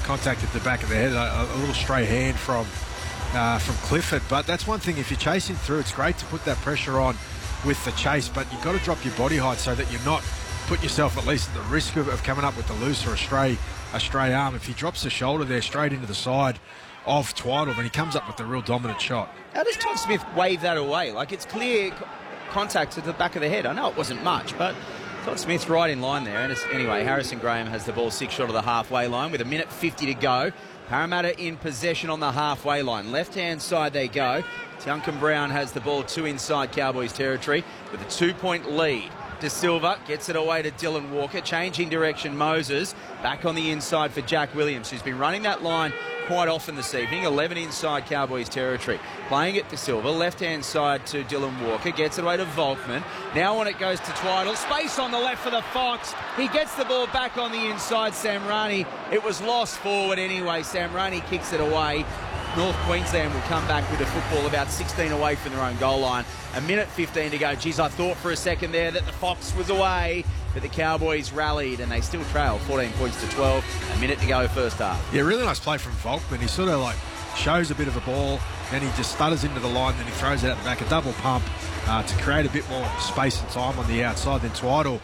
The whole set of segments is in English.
contact at the back of the head, a little stray hand from Clifford. But that's one thing, if you're chasing through, it's great to put that pressure on with the chase, but you've got to drop your body height so that you're not put yourself at least at the risk of coming up with the loose or a stray arm. If he drops the shoulder there straight into the side of Twiddle, then he comes up with a real dominant shot. How does Todd Smith wave that away? Like, it's clear contact to the back of the head. I know it wasn't much, but Todd Smith's right in line there. And anyway, Harrison Graham has the ball 6 short of the halfway line with 1:50 to go. Parramatta in possession on the halfway line. Left-hand side they go. Duncan Brown has the ball 2 inside Cowboys territory with a 2-point lead. De Silva gets it away to Dylan Walker. Changing direction, Moses. Back on the inside for Jack Williams, who's been running that line quite often this evening. 11 inside Cowboys territory. Playing it to Silva. Left-hand side to Dylan Walker. Gets it away to Volkman. Now when it goes to Twiddle. Space on the left for the Fox. He gets the ball back on the inside, Samrani. It was lost forward anyway. Samrani kicks it away. North Queensland will come back with the football about 16 away from their own goal line. 1:15 to go. Geez, I thought for a second there that the Fox was away, but the Cowboys rallied and they still trail 14 points to 12. A minute to go first half. Yeah, really nice play from Volkman. He sort of like shows a bit of a ball, then he just stutters into the line, then he throws it out the back, a double pump to create a bit more space and time on the outside. Then Twiddle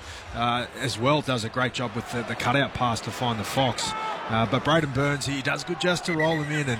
as well does a great job with the cutout pass to find the Fox. But Braden Burns, he does good just to roll him in and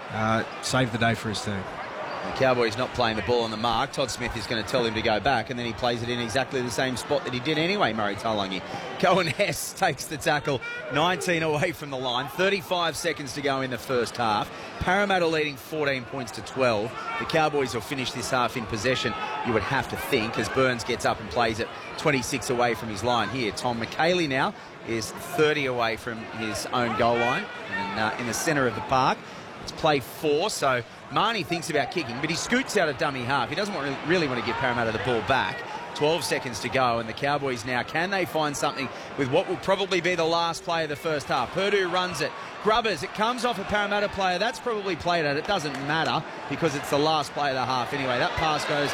save the day for his team. The Cowboys not playing the ball on the mark. Todd Smith is going to tell him to go back, and then he plays it in exactly the same spot that he did anyway, Murray Taulagi. Cohen Hess takes the tackle, 19 away from the line, 35 seconds to go in the first half. Parramatta leading 14 points to 12. The Cowboys will finish this half in possession, you would have to think, as Burns gets up and plays it 26 away from his line here. Tom McKaylee now is 30 away from his own goal line, and in the centre of the park. It's play 4, so Marnie thinks about kicking, but he scoots out a dummy half. He doesn't really want to give Parramatta the ball back. 12 seconds to go, and the Cowboys now, can they find something with what will probably be the last play of the first half? Purdue runs it. Grubbers, it comes off a Parramatta player. That's probably played at. It doesn't matter because it's the last play of the half. Anyway, that pass goes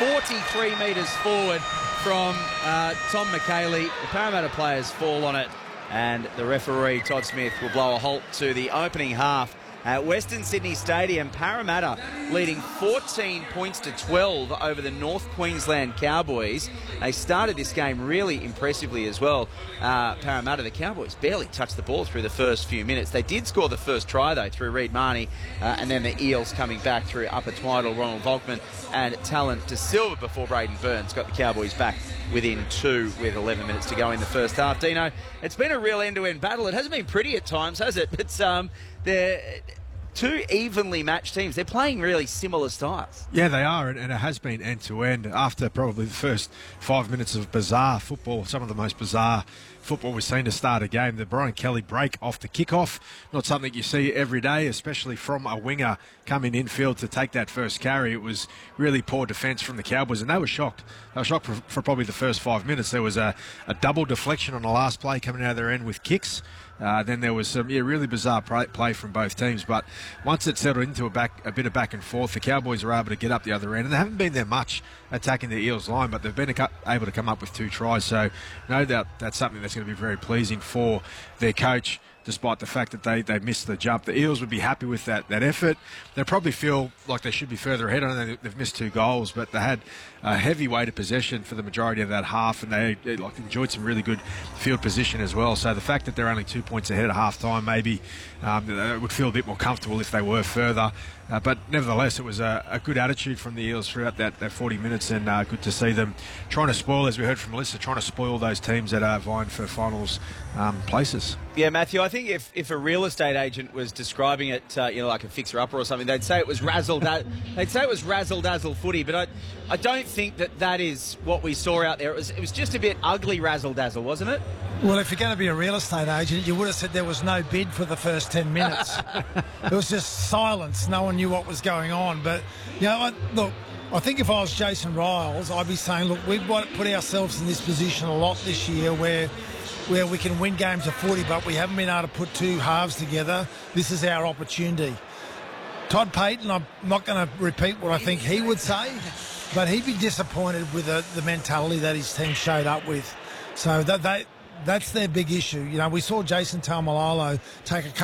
43 metres forward from Tom McKaylee. The Parramatta players fall on it, and the referee, Todd Smith, will blow a halt to the opening half at Western Sydney Stadium. Parramatta leading 14 points to 12 over the North Queensland Cowboys. They started this game really impressively as well. Parramatta, the Cowboys barely touched the ball through the first few minutes. They did score the first try though through Reed Marnie, and then the Eels coming back through Upper Twiddle, Ronald Volkman and Talent De Silva before Braden Burns got the Cowboys back within 2 with 11 minutes to go in the first half. Dino, it's been a real end-to-end battle. It hasn't been pretty at times, has it? It's they're two evenly matched teams. They're playing really similar styles. Yeah, they are, and it has been end-to-end after probably the first 5 minutes of bizarre football, some of the most bizarre football we've seen to start a game. The Brian Kelly break off the kickoff, not something you see every day, especially from a winger coming infield to take that first carry. It was really poor defence from the Cowboys, and they were shocked. They were shocked for probably the first 5 minutes. There was a double deflection on the last play coming out of their end with kicks. Then there was some really bizarre play from both teams. But once it settled into a bit of back and forth, the Cowboys were able to get up the other end. And they haven't been there much attacking the Eels line, but they've been able to come up with 2 tries. So no doubt that's something that's going to be very pleasing for their coach, despite the fact that they missed the jump. The Eels would be happy with that effort. They probably feel like they should be further ahead. I know they've missed 2 goals, but they had a heavy weight of possession for the majority of that half, and they enjoyed some really good field position as well. So the fact that they're only 2 points ahead at half-time, maybe they would feel a bit more comfortable if they were further. But nevertheless, it was a good attitude from the Eels throughout that 40 minutes, and good to see them trying to spoil, as we heard from Melissa, trying to spoil those teams that are vying for finals places. Yeah, Matthew, I think if a real estate agent was describing it, like a fixer-upper or something, they'd say it was razzle-dazzle footy, but I don't think that is what we saw out there. It was just a bit ugly razzle-dazzle, wasn't it? Well, if you're going to be a real estate agent, you would have said there was no bid for the first 10 minutes. It was just silence. No one knew what was going on. But, look, I think if I was Jason Riles, I'd be saying, look, we've put ourselves in this position a lot this year where we can win games of 40, but we haven't been able to put 2 halves together. This is our opportunity. Todd Payton, I'm not going to repeat what I think he would say, but he'd be disappointed with the mentality that his team showed up with. So that's their big issue. We saw Jason Taumalolo take a